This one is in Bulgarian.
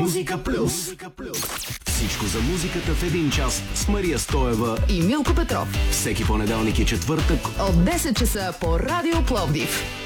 Музика плюс. Всичко за музиката в един час с Мария Стоева и Милко Петров. Всеки понеделник и четвъртък от 10 часа по Радио Пловдив.